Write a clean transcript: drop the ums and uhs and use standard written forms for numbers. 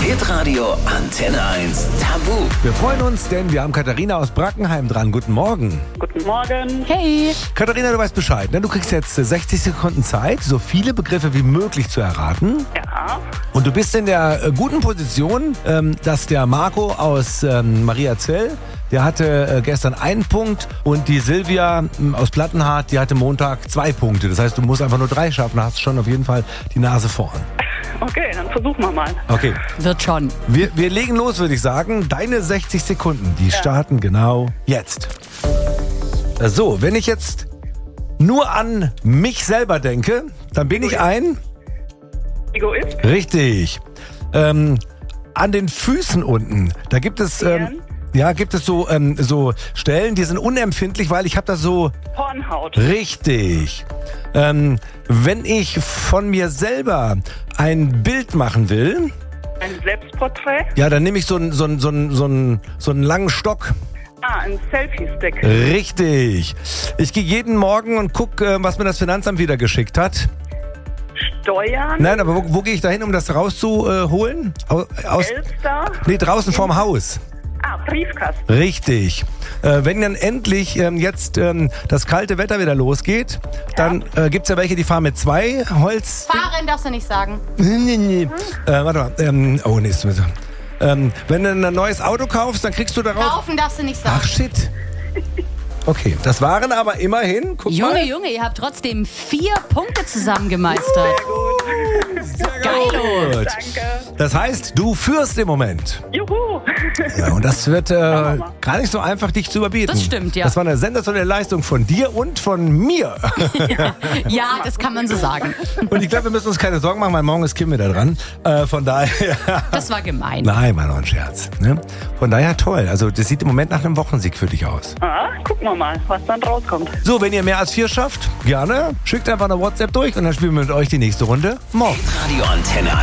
Hitradio Antenne 1 Tabu. Wir freuen uns, denn wir haben Katharina aus Brackenheim dran. Guten Morgen. Guten Morgen. Hey. Katharina, du weißt Bescheid, ne? Du kriegst jetzt 60 Sekunden Zeit, so viele Begriffe wie möglich zu erraten. Ja. Und du bist in der guten Position, dass der Marco aus Mariazell, der hatte gestern 1 Punkt und die Silvia aus Plattenhardt, die hatte Montag 2 Punkte. Das heißt, du musst einfach nur 3 schaffen, hast schon auf jeden Fall die Nase vorn. Okay, dann versuchen wir mal. Okay, Wird schon. wir legen los, würde ich sagen. Deine 60 Sekunden, die starten genau jetzt. So, wenn ich jetzt nur an mich selber denke, dann bin ich ein... Egoist? Richtig. An den Füßen unten, da gibt es... gibt es so Stellen, die sind unempfindlich, weil ich habe da so... Hornhaut. Richtig. Wenn ich von mir selber ein Bild machen will, Ein Selbstporträt? ja, dann nehme ich so einen langen Stock. Ein Selfie-Stick. Richtig. Ich gehe jeden Morgen und gucke, was mir das Finanzamt wieder geschickt hat. Steuern? Nein, aber wo gehe ich da hin, um das rauszuholen? Elster? Nee, draußen vorm Haus. Briefkasten. Richtig. Wenn dann endlich jetzt das kalte Wetter wieder losgeht, dann gibt es ja welche, die fahren mit 2 Holz... Fahren darfst du nicht sagen. Warte mal. Oh, nee, ist mir so. Wenn du ein neues Auto kaufst, dann kriegst du darauf... Kaufen darfst du nicht sagen. Ach, shit. Okay, das waren aber immerhin... Guck mal. Junge, ihr habt trotzdem 4 Punkte zusammen gemeistert. Sehr Geilo. gut. Danke. Das heißt, du führst im Moment. Juhu. Ja, und das wird wir mal. gar nicht so einfach, dich zu überbieten. Das stimmt, ja. Das war eine sensationelle Leistung von dir und von mir. Ja, das kann man so sagen. Und ich glaube, wir müssen uns keine Sorgen machen, weil morgen ist Kim wieder dran. Von daher... Das war gemein. Nein, war noch ein Scherz. Ne? Von daher toll. Also das sieht im Moment nach einem Wochensieg für dich aus. Gucken wir mal, was dann rauskommt. So, wenn ihr mehr als 4 schafft, gerne. Schickt einfach eine WhatsApp durch und dann spielen wir mit euch die nächste Runde morgen. Hitradio Antenne